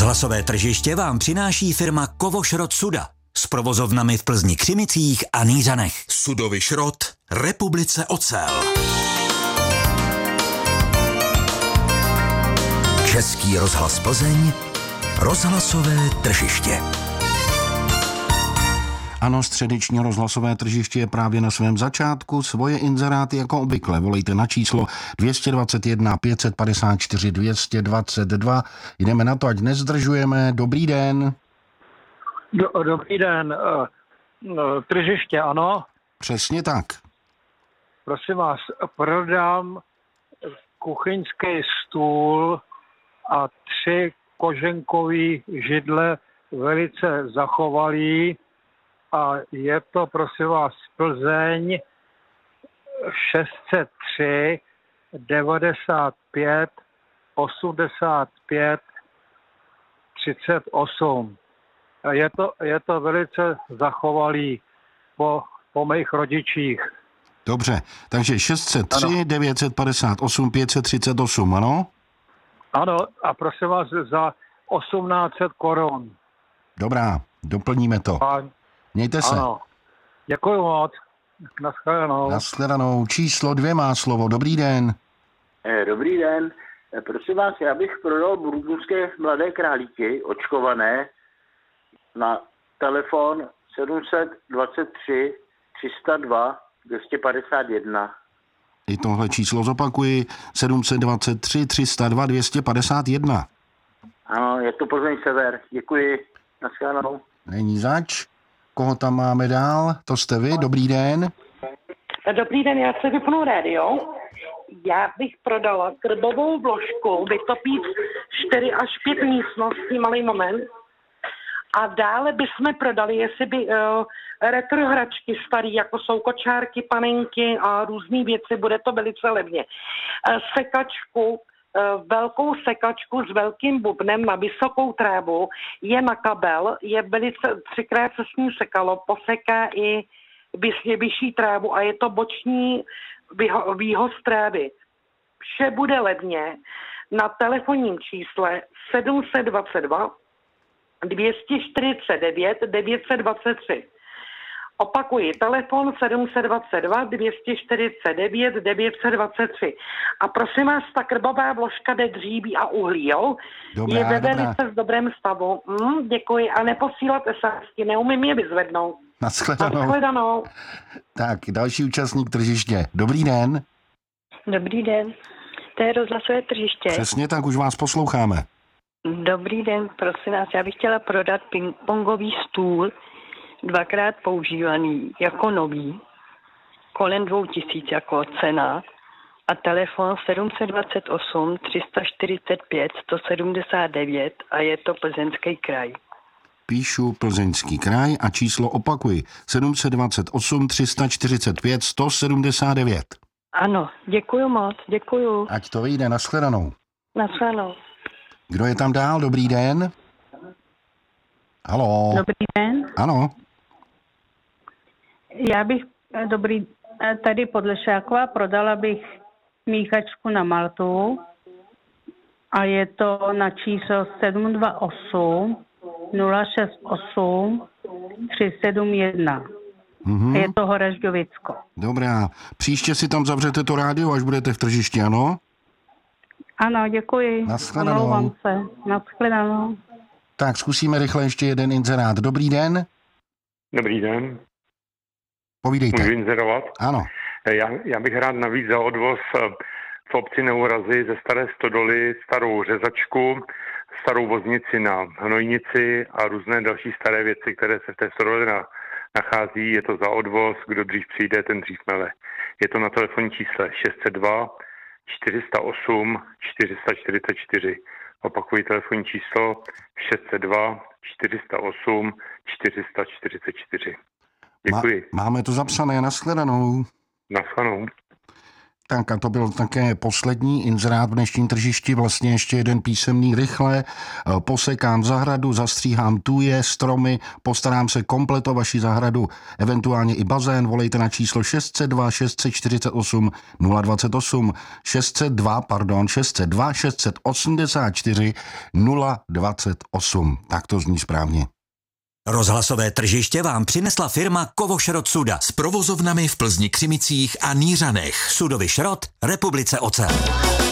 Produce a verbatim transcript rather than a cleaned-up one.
Rozhlasové tržiště vám přináší firma Kovošrot Suda s provozovnami v Plzni, Křimicích a Nýřanech. Sudový šrot Republice ocel. Český rozhlas Plzeň, rozhlasové tržiště. Ano, středeční rozhlasové tržiště je právě na svém začátku. Svoje inzeráty jako obvykle volejte na číslo dvě stě dvacet jedna pět set padesát čtyři dvě stě dvacet dva. Jdeme na to, ať nezdržujeme. Dobrý den. Do, dobrý den. Tržiště, ano? Přesně tak. Prosím vás, prodám kuchyňský stůl a tři koženkový židle velice zachovalý. A je to, prosím vás, Plzeň šest set tři devadesát pět osmdesát pět třicet osm. Je to, je to velice zachovalý po, po mých rodičích. Dobře, takže šest set tři ano. devět set padesát osm pět set třicet osm, ano? Ano, a prosím vás za osmnáct set korun. Dobrá, doplníme to. A mějte se. Ano. Děkuji moc. Naschledanou. Naschledanou. Číslo dvě má slovo. Dobrý den. Dobrý den. Prosím vás, já bych prodal burgundské mladé králíky, očkované, na telefon sedm set dvacet tři tři sta dva dvě stě padesát jedna. I tohle číslo zopakuji. sedm set dvacet tři tři sta dva dvě stě padesát jedna. Ano, je to Plzeň Sever. Děkuji. Naschledanou. Není zač. Koho tam máme dál? To jste vy, dobrý den. Dobrý den, já se vypnu rádio. Já bych prodala krbovou vložku, vytopít čtyři až pět místností, malý moment. A dále bychom prodali, jestli by uh, retro hračky starý, jako jsou kočárky, panenky a různé věci, bude to velice levně. Uh, sekačku, velkou sekačku s velkým bubnem na vysokou trávu, je na kabel, je velice, třikrát se s ním sekalo, poseká i vys, vyšší trávu a je to boční výho, výhoz trávy. Vše bude levně na telefonním čísle sedm set dvacet dva dvě stě čtyřicet devět devět set dvacet tři. Opakuji, telefon sedm set dvacet dva dvě stě čtyřicet devět devět set dvacet tři. A prosím vás, ta krbová vložka jde dříví a uhlí, jo? Dobrá, je ve dobrá. velice v dobrém stavu. Hm, děkuji a neposílat es em esky, neumím je vyzvednout. Naschledanou. Naschledanou. Tak, další účastník tržiště. Dobrý den. Dobrý den. To je rozhlasové tržiště. Přesně tak, už vás posloucháme. Dobrý den, prosím vás, já bych chtěla prodat ping-pongový stůl, dvakrát používaný jako nový, kolem dvou tisíc jako cena a telefon sedm set dvacet osm tři sta čtyřicet pět sto sedmdesát devět a je to Plzeňský kraj. Píšu Plzeňský kraj a číslo opakuji sedm set dvacet osm tři sta čtyřicet pět sto sedmdesát devět. Ano, děkuju moc, děkuju. Ať to vyjde, naschledanou. Naschledanou. Kdo je tam dál? Dobrý den. Haló. Dobrý den. Ano. Já bych, dobrý, tady podle Šákova prodala bych míchačku na maltu a je to na číslo sedm dva osm nula šest osm tři sedm jedna. Mm-hmm. Je to Horažďovicko. Dobrá. Příště si tam zavřete to rádio, až budete v tržišti, ano? Ano, děkuji. Naschledanou. Omlouvám se. Naschledanou. Tak, zkusíme rychle ještě jeden inzerát. Dobrý den. Dobrý den. Povídejte. Můžu inzerovat? Ano. Já, já bych rád navíc za odvoz v obci Neurazy ze Staré Stodoly starou řezačku, starou voznici na hnojnici a různé další staré věci, které se v té stodole na, nachází. Je to za odvoz, kdo dřív přijde, ten dřív mele. Je to na telefonní čísle šest set dva čtyři sta osm čtyři sta čtyřicet čtyři. Opakuji telefonní číslo šest set dva čtyři sta osm čtyři sta čtyřicet čtyři. Děkuji. Má, máme to zapsané, naschledanou. Naschledanou. Tak a to byl také poslední inzerát v dnešním tržišti, vlastně ještě jeden písemný rychle. Posekám zahradu, zastříhám tuje, stromy, postarám se komplet o vaši zahradu, eventuálně i bazén, volejte na číslo šest set dva šest set čtyřicet osm nula dvacet osm, šest set dva, pardon, šest set dva šest set osmdesát čtyři nula dvacet osm. Tak to zní správně. Rozhlasové tržiště vám přinesla firma Kovošrot Suda s provozovnami v Plzni, Křimicích a Nířanech. Sudový šrot, Republice ocel.